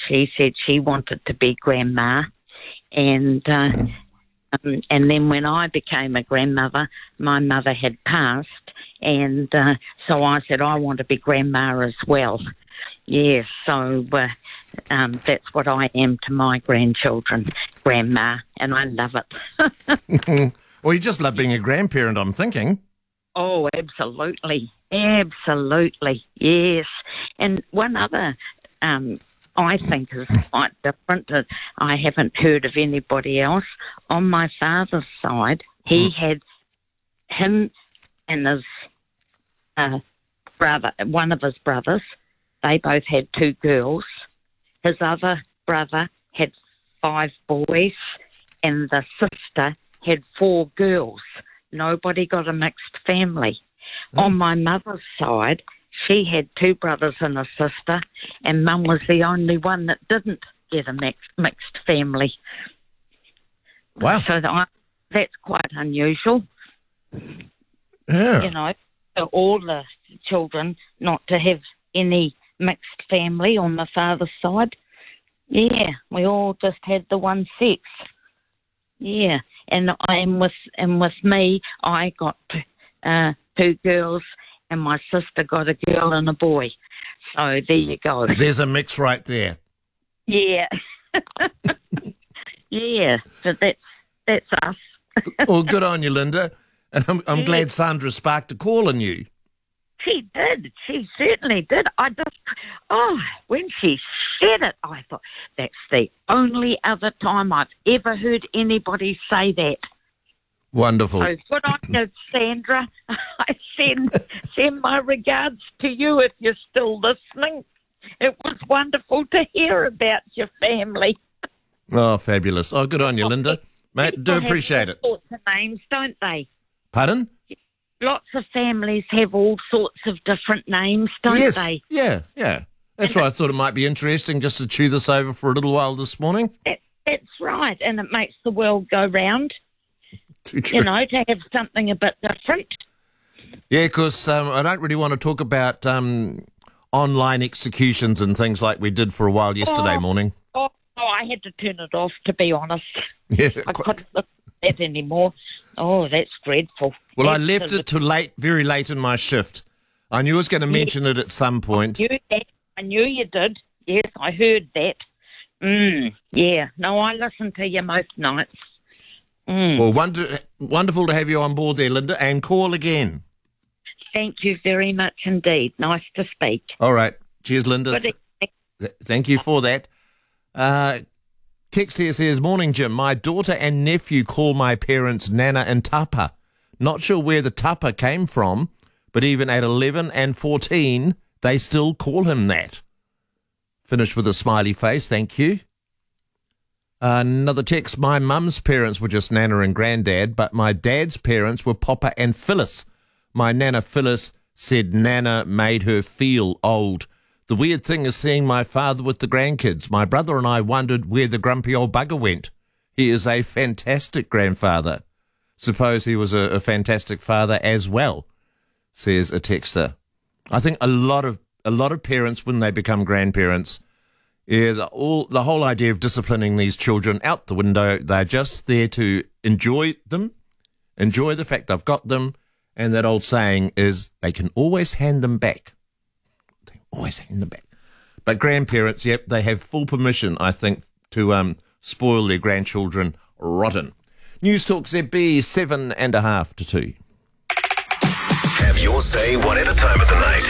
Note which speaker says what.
Speaker 1: she said she wanted to be grandma, and then when I became a grandmother, my mother had passed, and so I said I want to be grandma as well. Yes, so that's what I am to my grandchildren, grandma, and I love it.
Speaker 2: Well, you just love being a grandparent, I'm thinking.
Speaker 1: Oh, absolutely. Absolutely, yes. And one other I think is quite different that I haven't heard of anybody else. On my father's side, he had him and his brother, one of his brothers, they both had 2 girls. His other brother had 5 boys, and the sister had 4 girls. Nobody got a mixed family. On my mother's side, she had 2 brothers and a sister, and Mum was the only one that didn't get a mixed family.
Speaker 2: Wow.
Speaker 1: So that's quite unusual.
Speaker 2: Yeah.
Speaker 1: You know, for all the children not to have any mixed family on the father's side. Yeah, we all just had the one sex. Yeah, and with me, I got 2 girls, and my sister got a girl and a boy. So there you go.
Speaker 2: There's a mix right there.
Speaker 1: Yeah. Yeah, so that's us.
Speaker 2: Well, good on you, Linda. And I'm glad Sandra sparked a call in you.
Speaker 1: She did. She certainly did. When she said it, I thought, that's the only other time I've ever heard anybody say that.
Speaker 2: Wonderful.
Speaker 1: So good on you, Sandra. I send my regards to you if you're still listening. It was wonderful to hear about your family.
Speaker 2: Oh, fabulous. Oh, good on you, Linda. Mate, do appreciate it.
Speaker 1: Lots of names, don't they?
Speaker 2: Pardon?
Speaker 1: Lots of families have all sorts of different names, don't they?
Speaker 2: Yeah. That's why I thought it might be interesting just to chew this over for a little while this morning.
Speaker 1: That's right, and it makes the world go round.
Speaker 2: Too true.
Speaker 1: You know, to have something a bit different.
Speaker 2: Yeah, because I don't really want to talk about online executions and things like we did for a while yesterday morning.
Speaker 1: Oh, I had to turn it off, to be honest.
Speaker 2: Yeah,
Speaker 1: I couldn't look at that anymore. Oh, that's dreadful.
Speaker 2: Well, I left it to very late in my shift. I knew I was going to mention it at some point.
Speaker 1: I knew you did. Yes, I heard that. Yeah. No, I listen to you most nights.
Speaker 2: Well, wonderful to have you on board there, Linda, and call again.
Speaker 1: Thank you very much indeed. Nice to speak.
Speaker 2: All right. Cheers, Linda.
Speaker 1: Good evening.
Speaker 2: Thank you for that. Text here says, morning, Jim. My daughter and nephew call my parents Nana and Tapa. Not sure where the Tapa came from, but even at 11 and 14, they still call him that. Finished with a smiley face. Thank you. Another text. My mum's parents were just Nana and Granddad, but my dad's parents were Papa and Phyllis. My Nana Phyllis said Nana made her feel old. The weird thing is seeing my father with the grandkids. My brother and I wondered where the grumpy old bugger went. He is a fantastic grandfather. Suppose he was a fantastic father as well, says a texter. I think a lot of parents, when they become grandparents, the whole idea of disciplining these children out the window. They're just there to enjoy them, enjoy the fact they've got them, and that old saying is they can always hand them back. They always hand them back. But grandparents, yep, they have full permission, I think, to spoil their grandchildren rotten. News Talk ZB 7.5 to 2.
Speaker 3: Have your say one at a time of the night.